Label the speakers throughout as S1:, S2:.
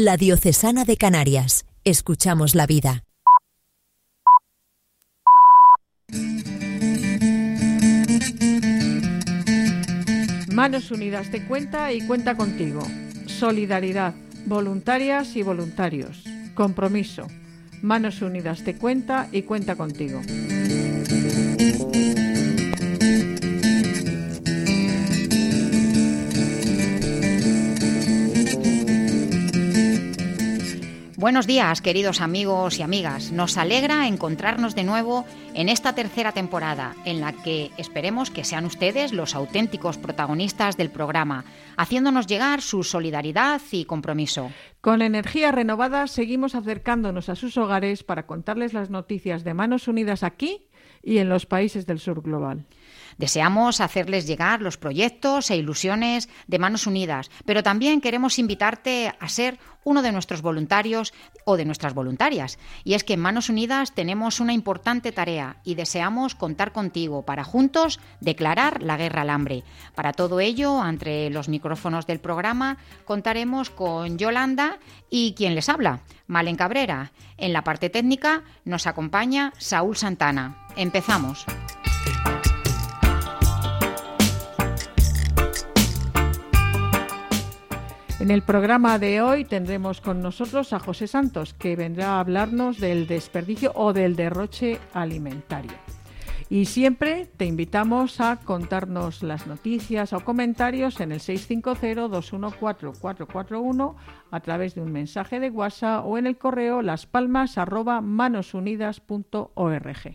S1: La Diocesana de Canarias. Escuchamos la vida.
S2: Manos Unidas te cuenta y cuenta contigo. Solidaridad, voluntarias y voluntarios. Compromiso. Manos Unidas te cuenta y cuenta contigo.
S3: Buenos días, queridos amigos y amigas. Nos alegra encontrarnos de nuevo en esta tercera temporada, en la que esperemos que sean ustedes los auténticos protagonistas del programa, haciéndonos llegar su solidaridad y compromiso.
S2: Con energía renovada seguimos acercándonos a sus hogares para contarles las noticias de Manos Unidas aquí y en los países del sur global.
S3: Deseamos hacerles llegar los proyectos e ilusiones de Manos Unidas, pero también queremos invitarte a ser uno de nuestros voluntarios o de nuestras voluntarias. Y es que en Manos Unidas tenemos una importante tarea y deseamos contar contigo para juntos declarar la guerra al hambre. Para todo ello, entre los micrófonos del programa, contaremos con Yolanda y quien les habla, Malen Cabrera. En la parte técnica nos acompaña Saúl Santana. Empezamos.
S2: En el programa de hoy tendremos con nosotros a José Santos, que vendrá a hablarnos del desperdicio o del derroche alimentario. Y siempre te invitamos a contarnos las noticias o comentarios en el 650-214-441 a través de un mensaje de WhatsApp o en el correo laspalmas@manosunidas.org.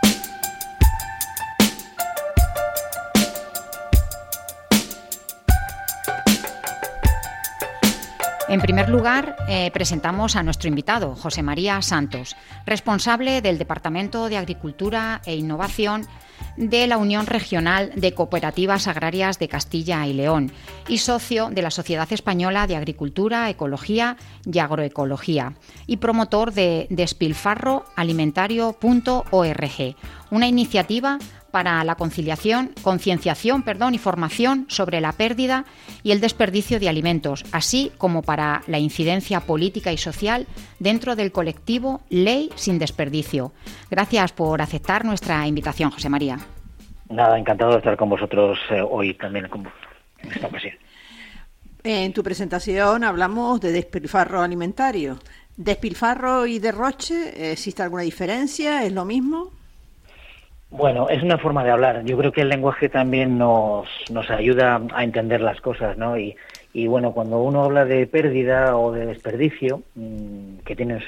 S3: En primer lugar, presentamos a nuestro invitado, José María Santos, responsable del Departamento de Agricultura e Innovación de la Unión Regional de Cooperativas Agrarias de Castilla y León y socio de la Sociedad Española de Agricultura, Ecología y Agroecología y promotor de despilfarroalimentario.org, una iniciativa para la concienciación y formación sobre la pérdida y el desperdicio de alimentos, así como para la incidencia política y social dentro del colectivo Ley sin Desperdicio. Gracias por aceptar nuestra invitación, José María.
S4: Nada, encantado de estar con vosotros hoy también en esta ocasión.
S5: En tu presentación hablamos de despilfarro alimentario. ¿Despilfarro y derroche, existe alguna diferencia? ¿Es lo mismo?
S4: Bueno, es una forma de hablar. Yo creo que el lenguaje también nos ayuda a entender las cosas, ¿no? Y bueno, cuando uno habla de pérdida o de desperdicio, que tienen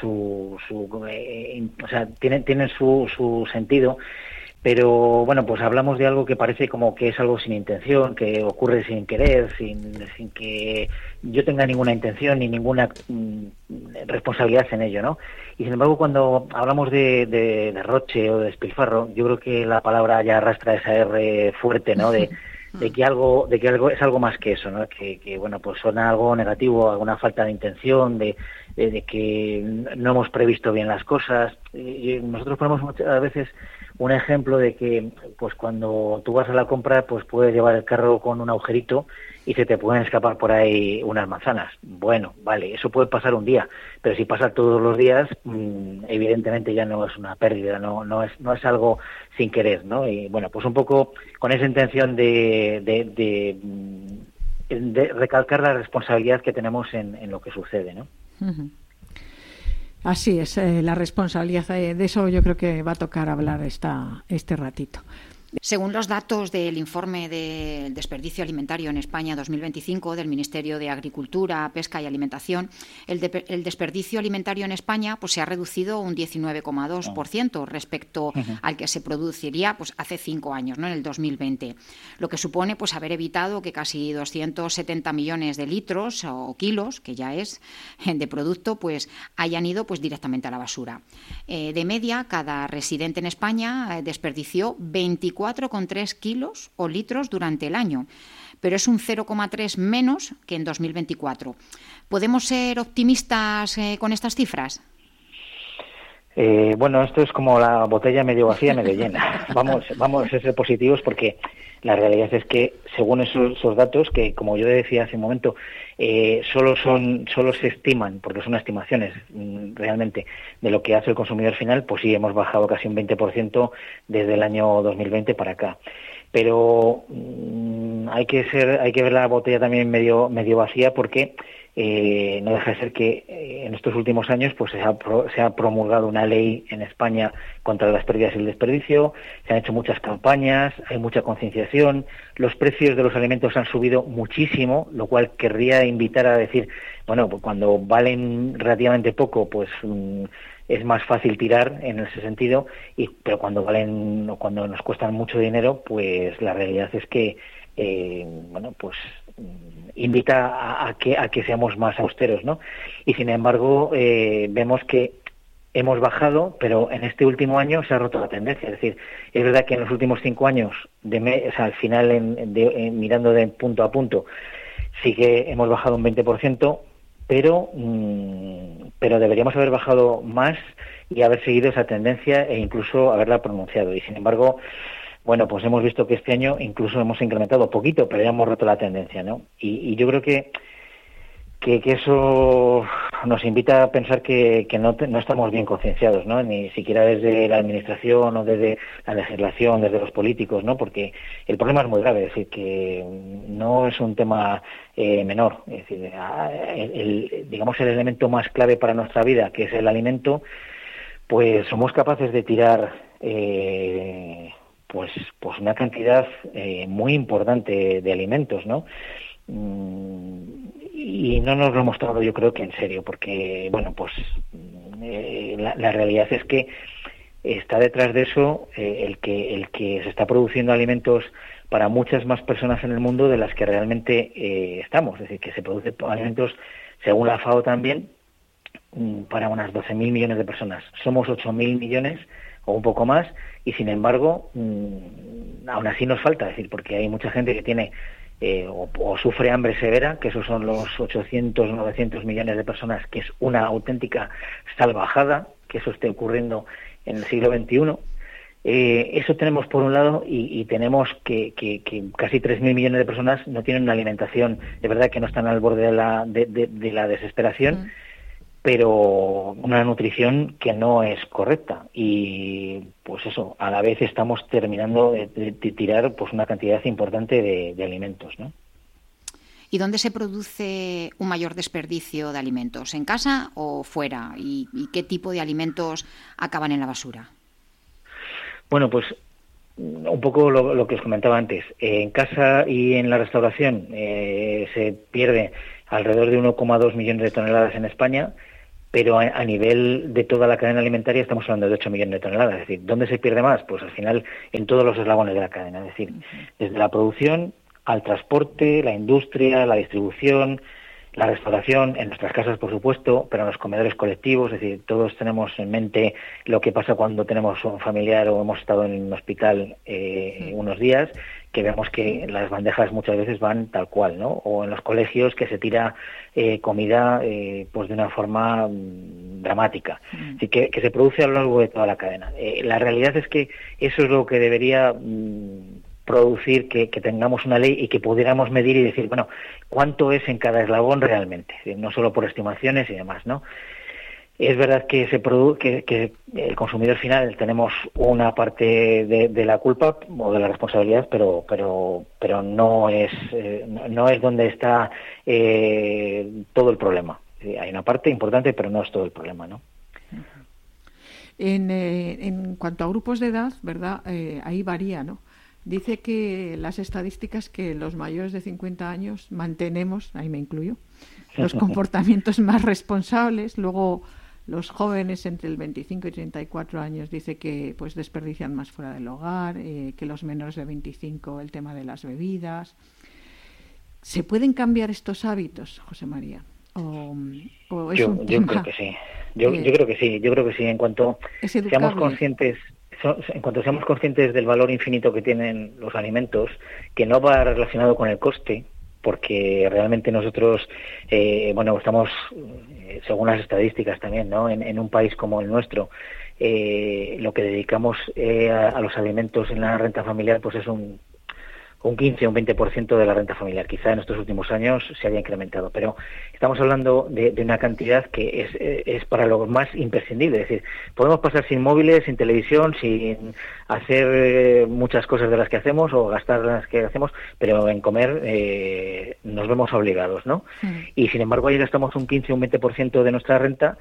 S4: tienen su sentido, pero bueno, pues hablamos de algo que parece como que es algo sin intención, que ocurre sin querer, sin que yo tenga ninguna intención ni ninguna responsabilidad en ello, ¿no? Y sin embargo, cuando hablamos de derroche o de despilfarro, yo creo que la palabra ya arrastra esa R fuerte, ¿no? De que algo es algo más que eso, ¿no? Que bueno, pues suena algo negativo, alguna falta de intención, de que no hemos previsto bien las cosas. Y nosotros ponemos muchas veces un ejemplo de que pues cuando tú vas a la compra pues puedes llevar el carro con un agujerito y se te pueden escapar por ahí unas manzanas. Bueno, vale, eso puede pasar un día, pero si pasa todos los días, evidentemente ya no es una pérdida, no es algo sin querer, ¿no? Y bueno, pues un poco con esa intención de recalcar la responsabilidad que tenemos en lo que sucede, ¿no?
S2: Uh-huh. Así es, la responsabilidad, de eso yo creo que va a tocar hablar este ratito.
S3: Según los datos del informe del desperdicio alimentario en España 2025 del Ministerio de Agricultura, Pesca y Alimentación, el desperdicio alimentario en España pues se ha reducido un 19,2% respecto al que se produciría pues hace 5 años, ¿no? En el 2020, lo que supone pues haber evitado que casi 270 millones de litros o kilos, que ya es, de producto pues hayan ido pues directamente a la basura. De media, cada residente en España desperdició 24,3 kilos o litros durante el año, pero es un 0,3 menos que en 2024. ¿Podemos ser optimistas con estas cifras?
S4: Bueno, esto es como la botella medio vacía, medio llena. Vamos a ser positivos porque la realidad es que según esos datos, que como yo decía hace un momento, solo se estiman, porque son estimaciones realmente de lo que hace el consumidor final, pues sí, hemos bajado casi un 20% desde el año 2020 para acá. Pero hay que ver la botella también medio vacía porque no deja de ser que en estos últimos años pues se ha promulgado una ley en España contra las pérdidas y el desperdicio, se han hecho muchas campañas, hay mucha concienciación, los precios de los alimentos han subido muchísimo, lo cual querría invitar a decir, bueno, pues cuando valen relativamente poco, pues es más fácil tirar en ese sentido, pero cuando nos cuestan mucho dinero, pues la realidad es que pues invita a que seamos más austeros, ¿no? Y sin embargo vemos que hemos bajado, pero en este último año se ha roto la tendencia. Es decir, es verdad que en los últimos 5 años, al final mirando de punto a punto, sí que hemos bajado un 20%, pero deberíamos haber bajado más y haber seguido esa tendencia e incluso haberla pronunciado. Y sin embargo, bueno, pues hemos visto que este año incluso hemos incrementado poquito, pero ya hemos roto la tendencia, ¿no? Y yo creo que eso nos invita a pensar que no estamos bien concienciados, ¿no? Ni siquiera desde la administración o desde la legislación, desde los políticos, ¿no? Porque el problema es muy grave, es decir, que no es un tema menor. Es decir, digamos el elemento más clave para nuestra vida, que es el alimento, pues somos capaces de tirar pues una cantidad muy importante de alimentos, ¿no? Y no nos lo hemos tomado, yo creo que en serio, porque bueno, pues la realidad es que está detrás de eso el que se está produciendo alimentos para muchas más personas en el mundo de las que realmente estamos. Es decir, que se producen alimentos, según la FAO también, para unas 12.000 millones de personas. Somos 8.000 millones o un poco más, y sin embargo aún así nos falta, es decir, porque hay mucha gente que tiene o sufre hambre severa, que esos son los 800 o 900 millones de personas, que es una auténtica salvajada que eso esté ocurriendo en el siglo XXI. Eso tenemos por un lado, y tenemos que casi 3.000 millones de personas no tienen una alimentación, de verdad que no están al borde de la desesperación, pero una nutrición que no es correcta, y pues eso, a la vez estamos terminando de tirar pues una cantidad importante de alimentos, ¿no?
S3: ¿Y dónde se produce un mayor desperdicio de alimentos? ¿En casa o fuera? ¿Y qué tipo de alimentos acaban en la basura?
S4: Bueno, pues un poco lo que os comentaba antes. En casa y en la restauración se pierde alrededor de 1,2 millones de toneladas en España, pero a nivel de toda la cadena alimentaria estamos hablando de 8 millones de toneladas. Es decir, ¿dónde se pierde más? Pues al final en todos los eslabones de la cadena. Es decir, desde la producción al transporte, la industria, la distribución, la restauración, en nuestras casas, por supuesto, pero en los comedores colectivos. Es decir, todos tenemos en mente lo que pasa cuando tenemos un familiar o hemos estado en un hospital unos días, que vemos que las bandejas muchas veces van tal cual, ¿no? O en los colegios que se tira comida pues de una forma dramática. Así que se produce a lo largo de toda la cadena. La realidad es que eso es lo que debería producir que tengamos una ley y que pudiéramos medir y decir, bueno, ¿cuánto es en cada eslabón realmente? No solo por estimaciones y demás, ¿no? Es verdad que que el consumidor final tenemos una parte de la culpa o de la responsabilidad, pero no es donde está todo el problema. Hay una parte importante, pero no es todo el problema, ¿no?
S2: En cuanto a grupos de edad, ¿verdad? Ahí varía, ¿no? Dice que las estadísticas que los mayores de 50 años mantenemos, ahí me incluyo, los comportamientos más responsables. Luego los jóvenes entre el 25 y 34 años dice que pues desperdician más fuera del hogar, que los menores de 25 el tema de las bebidas. ¿Se pueden cambiar estos hábitos, José María? ¿O es
S4: yo
S2: tema,
S4: creo que sí. Yo creo que sí. En cuanto seamos conscientes del valor infinito que tienen los alimentos, que no va relacionado con el coste, porque realmente nosotros, estamos, según las estadísticas también, ¿no? En un país como el nuestro, lo que dedicamos a los alimentos en la renta familiar pues es un 15 o un 20% de la renta familiar. Quizá en estos últimos años se haya incrementado, pero estamos hablando de una cantidad que es para lo más imprescindible. Es decir, podemos pasar sin móviles, sin televisión, sin hacer muchas cosas de las que hacemos o gastar las que hacemos, pero en comer nos vemos obligados, ¿no? Y sin embargo ahí gastamos un 15 o un 20% de nuestra renta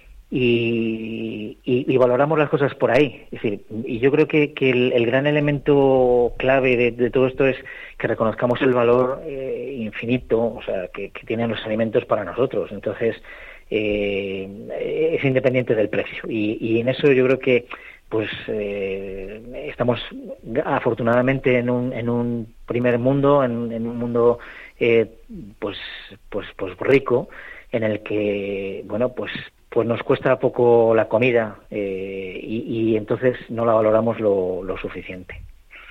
S4: y valoramos las cosas por ahí. Es decir, y yo creo que el gran elemento clave de todo esto es que reconozcamos el valor infinito, o sea, que tienen los alimentos para nosotros. Entonces, es independiente del precio. Y en eso yo creo que pues estamos afortunadamente en un primer mundo, en un mundo pues rico, en el que, bueno, pues nos cuesta poco la comida y entonces no la valoramos lo suficiente.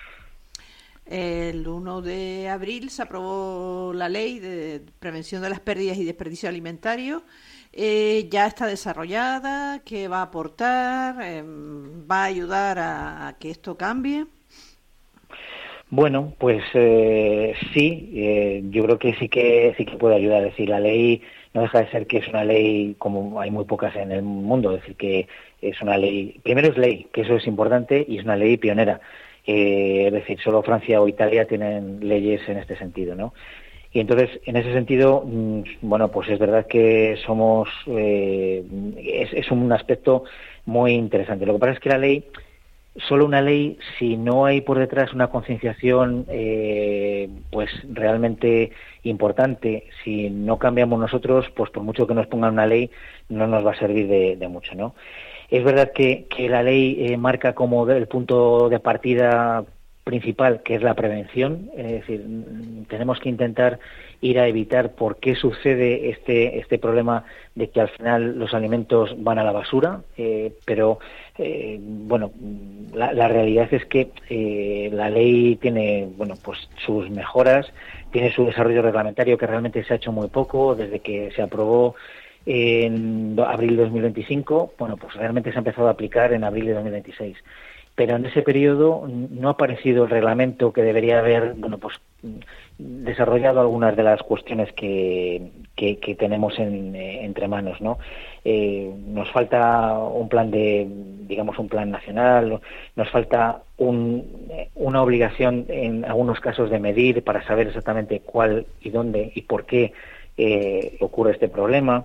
S5: El 1 de abril se aprobó la ley de prevención de las pérdidas y desperdicio alimentario. Ya está desarrollada. ¿Qué va a aportar? ¿Va a ayudar a que esto cambie?
S4: Bueno, pues sí, yo creo que sí que puede ayudar. Es decir, la ley no deja de ser que es una ley como hay muy pocas en el mundo. Es decir, que es una ley, primero es ley, que eso es importante, y es una ley pionera. Es decir, solo Francia o Italia tienen leyes en este sentido, ¿no? Y entonces, en ese sentido, bueno, pues es verdad que somos, es un aspecto muy interesante. Lo que pasa es que la ley, solo una ley, si no hay por detrás una concienciación pues realmente importante, si no cambiamos nosotros, pues por mucho que nos pongan una ley, no nos va a servir de mucho, ¿no? Es verdad que la ley marca como el punto de partida principal, que es la prevención. Es decir, tenemos que intentar ir a evitar por qué sucede este problema de que al final los alimentos van a la basura, pero bueno, la realidad es que la ley tiene, bueno, pues sus mejoras, tiene su desarrollo reglamentario que realmente se ha hecho muy poco desde que se aprobó en abril de 2025. Bueno, pues realmente se ha empezado a aplicar en abril de 2026. Pero en ese periodo no ha aparecido el reglamento que debería haber, bueno, pues desarrollado algunas de las cuestiones que tenemos entre manos, ¿no? Nos falta un plan un plan nacional, nos falta una obligación en algunos casos de medir para saber exactamente cuál y dónde y por qué ocurre este problema.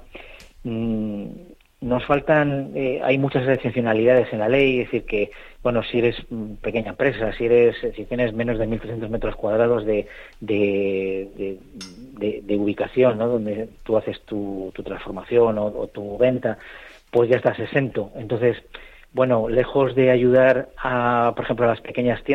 S4: Nos faltan, hay muchas excepcionalidades en la ley, es decir que, bueno, si eres pequeña empresa, si tienes menos de 1.300 metros cuadrados de ubicación, ¿no?, donde tú haces tu transformación o tu venta, pues ya estás exento. Entonces, bueno, lejos de ayudar por ejemplo, a las pequeñas tiendas,